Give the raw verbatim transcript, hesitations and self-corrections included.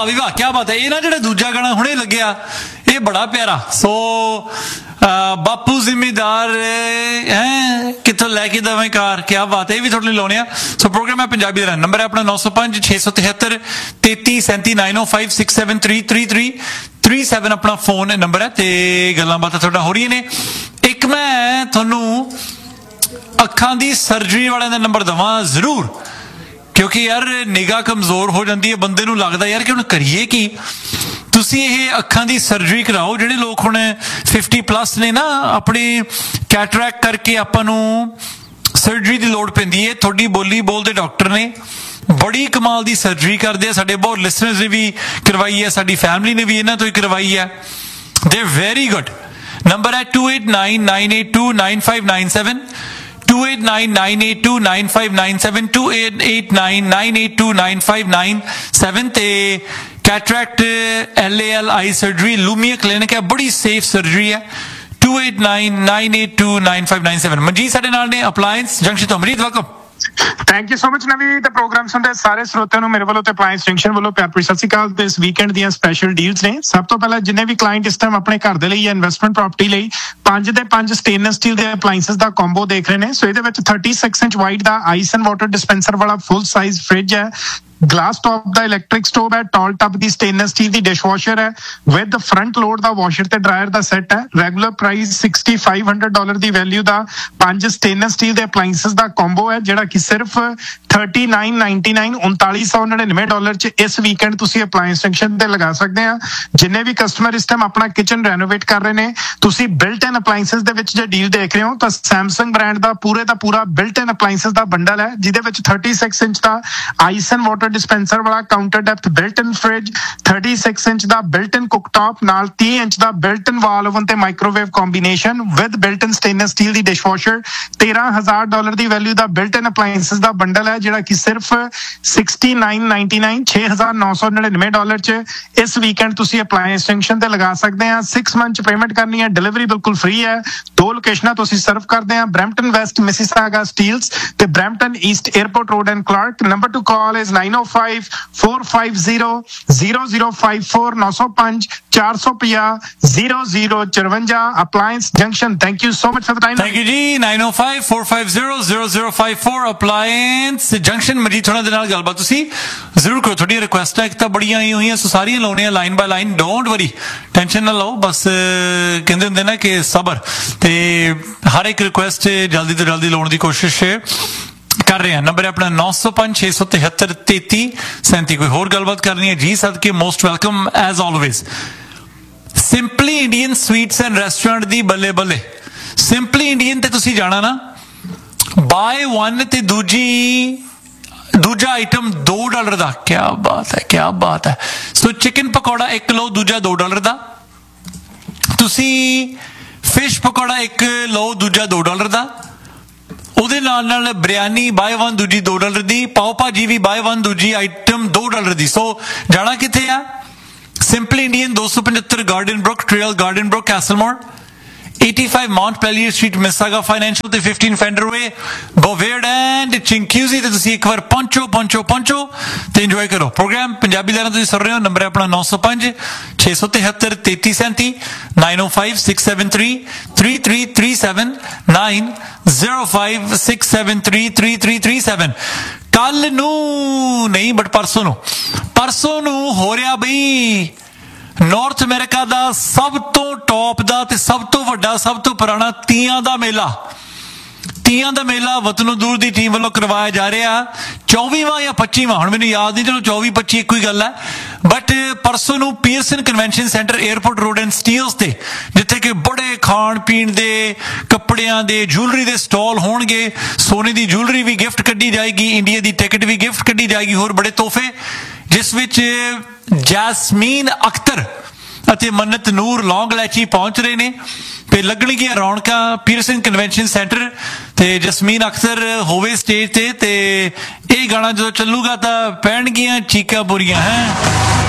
वाह भी वाह, क्या बात है। ये ना जो दूजा गाना हुणे लग्या ये बड़ा प्यारा। सो बापू जिम्मेदार है कितों लैके दवें कार, क्या बात है। ये भी थोड़े लाने। सो प्रोग्राम है पंजाबी दा नंबर है अपना नौ सौ पांच छे सौ तिहत्तर तेती सैंती नाइन ओ five six seven three three three three seven अपना फोन नंबर है। तो गल्लां बातां थोड़ा हो रही ने। एक मैं थोनू अखां दी सर्जरी वाले दा नंबर दवां जरूर, क्योंकि यार निगाह कमजोर हो जाती है, बंदे नूं लगदा यार कि हुण करिए की। तुसी ये अखां दी सर्जरी कराओ। जिहड़े लोग हुण फिफ्टी प्लस ने ना, अपने कैटरैक्ट करके आपां नूं सर्जरी की लोड़ पैंदी है। थोड़ी बोली बोलते डॉक्टर ने बड़ी कमाल की सर्जरी करते हैं। साडे बहुत लिसनर्स ने भी करवाई है, साडी फैमिली ने भी इन्हां तों ही करवाई है। They very good. नंबर है to eight nine nine eight to nine five nine seven two eight nine nine eight to nine five nine seven two eight eight nine nine eight to nine five nine seven. ते cataract L A L eye surgery Lumia clinic है, बड़ी safe surgery है। To eight nine nine eight to nine five nine seven. Manjeet साडे नाल ने appliance junction तो। अमरीत welcome. Thank you so much नवी। तो programme सुनते सारे श्रोतिਆਂ ਨੂੰ ਮੇਰੇ ਵੱਲੋਂ ਤੇ ਅਪਲਾਈਐਂਸ ਜੰਕਸ਼ਨ ਵੱਲੋਂ ਪਿਆਰ ਭਰੀ ਸਤਿ ਸ਼੍ਰੀ ਅਕਾਲ। ਤੇ ਇਸ ਵੀਕਐਂਡ ਦੀਆਂ ਸਪੈਸ਼ਲ ਡੀਲਸ ਨੇ। ਸਭ ਤੋਂ ਪਹਿਲਾਂ ਜਿੰਨੇ ਵੀ ਕਲਾਇੰਟ ਇਸ ਟਾਈਮ ਆਪਣੇ ਘਰ ਦੇ ਲਈ ਜਾਂ ਇਨਵੈਸਟਮੈਂਟ ਪ੍ਰਾਪਰਟੀ ਲਈ ਪੰਜ ਦੇ ਪੰਜ ਸਟੇਨਲੈਸ ਸਟੀਲ ਦੇ ਅਪਲਾਈਐਂਸਸ ਦਾ ਕੰਬੋ ਦੇਖ ਰਹੇ ਨੇ। ਸੋ ਇਹਦੇ ਵਿੱਚ thirty six inch wide the ice and water dispenser ਵਾਲਾ ਫੁੱਲ ਸਾਈਜ਼ ਫ੍ਰਿਜ ਹੈ, ग्लास टॉप का इलैक्ट्रिक स्टोव है, टॉल टप की स्टेनलेस स्टील की डिशवॉशर है विद फ्रंट लोड का वॉशर ते ड्रायर का सैट है। Regular price sixty five hundred dollar की वैल्यू का पांच स्टेनलेस स्टील के अप्लायंसेस का कॉम्बो है, जिहड़ा कि सिर्फ थर्टी नाइन नाइनटी नाइन उनताली सौ नड़िनवे डॉलर च इस वीकेंड तुसी अप्लायंस जंक्शन ते लगा सकते हैं। जिन्ने भी कस्टमर इस टाइम अपना किचन रेनोवेट कर रहे हैं, तुसी built in appliances they which J deal देख रहे हो तो सैमसंग ब्रांड का पूरे का पूरा बिल्ट इन अप्लायंसेस का बंडल है, जिहदे विच थर्टी सिक्स इंच का आइस एंड वाटर डिस्पेंसर वाला counter depth built in fridge, thirty six inch का बिल्ट इन कुकटॉप नाल तीस इंच का बिल्ट इन वाल ओवन ते microwave combination with built in stainless steel की डिशवॉशर। तेरह हजार डॉलर की वैल्यू का बिल्ट इन अप्लायंसेस का बंडल है, जिहड़ा कि सिर्फ सिक्सटी नाइन नाइनटी नाइन छे हजार नौ सौ नड़िनवे डॉलर च इस वीकेंड तुसी अप्लायंस जंक्शन ते लगा सकते हैं। सिक्स मंथ पेमेंट करनी है, डिलीवरी बिल्कुल फ्री है। दो लोकेशनां तुसी सर्व करते हैं, ब्रैम्पटन वेस्ट मिसिसागा स्टील्स ते Brampton east airport road and Clark. Number two call is nine O five four five zero zero zero five four नौ सौ पांच चार सौ पचास zero zero चरवंजा। Appliance junction. Thank you so much for the time. Thank you ji. Nine O five four five zero zero zero five four appliance junction. मजीद थोड़ा दे नाल गलबात तुसी जरूर करो। थोड़ी रिक्वेस्ट है, एक तो बड़ियां आई हुई हैं, सो सारियां लाउणियां line by line. Don't worry, tension ना लो, बस कहंदे हुंदे ना कि सबर ते हर एक रिक्वेस्ट जल्दी तो जल्दी लाउण दी कोशिश कर रहे हैं। नंबर है अपना नौ सौ पांच छे सौ तिहत्तर तेती सैंती। कोई होर गलबात करनी है जी सद के most welcome as always. Simply Indian sweets and restaurant दी बल्ले बल्ले। सिंपली इंडियन ते तुसी जाना ना, बाय वन ते दूजी दूजा आइटम दो डॉलर का। क्या बात है, क्या बात है। सो चिकन पकौड़ा एक लो, दूजा दो डॉलर का। तुसी फिश पकौड़ा एक लो, दूजा दो डॉलर का। ਉਹਦੇ ਨਾਲ ਨਾਲ ਬਿਰਿਆਨੀ ਬਾय वन दूजी दो डॉलर दी, पाव भाजी भी बाय वन दूजी आइटम दो डॉलर दी। सो जाना किथे आ? सिंपल इंडियन दो सौ पचहत्तर garden book trail, garden book कैसलमोर, eighty-five Mount Pelier Street Mississauga Financial ਤੇ fifteen Fender Way Bovaird and Chinguizi। ਤੇ ਤੁਸੀਂ ਇੱਕ ਵਾਰ ਪਹੁੰਚੋ ਪਹੁੰਚੋ ਪਹੁੰਚੋ ਤੇ ਇੰਜੋਏ ਕਰੋ ਪ੍ਰੋਗਰਾਮ। ਪੰਜਾਬੀ ਲੈਣਾ ਤੁਸੀਂ ਸੁਣ ਰਹੇ ਹੋ। ਨੰਬਰ ਹੈ ਆਪਣਾ ਨौ सौ पांच छे सौ तिहत्तर तैंतीस सैंती नाइन ओ five six seven three three three three seven nine zero five six seven three three three three seven। ਕੱਲ ਨੂੰ ਨਹੀਂ ਬਟ ਪਰਸੋਂ ਨੂੰ ਪਰਸੋਂ ਨੂੰ ਹੋ ਰਿਹਾ ਬਈ नॉर्थ अमेरिका का सब तो टॉप का ते सब तो वड्डा सब तो पुराना तीयां दा मेला। तीयां दा मेला वतनों दूर की टीम वालों करवाया जा रहा। चौबीवां या पच्चीवां हुण मैनूं याद नहीं, चलो चौबी पच्ची एक ही गल है। बट परसों नूं Pearson convention centre airport road and steels ते जिथे कि बड़े खाण पीण दे कपड़ियां दे ज्वेलरी दे स्टॉल होणगे। सोने की ज्वेलरी भी गिफ्ट कड्डी जाएगी, इंडिया की टिकट भी गिफ्ट कड्डी जाएगी, होर बड़े तोहफे, जिस विच जैसमीन अख्तर ਅਤੇ मन्नत नूर लौंग इलायची पहुंच रहे ने। ਤੇ ਲੱਗਣਗੀਆਂ ਰੌਣਕਾਂ ਪੀਅਰਸਨ ਕਨਵੈਨਸ਼ਨ ਸੈਂਟਰ ਤੇ ਜਸਮੀਨ ਅਖਤਰ ਹੋਵੇ ਸਟੇਜ ਤੇ ਤੇ ਇਹ ਗਾਣਾ ਜਦੋਂ ਚੱਲੂਗਾ ਤਾਂ ਪੈਣਗੀਆਂ ਚੀਕਾਂ ਪੂਰੀਆਂ ਹੈ।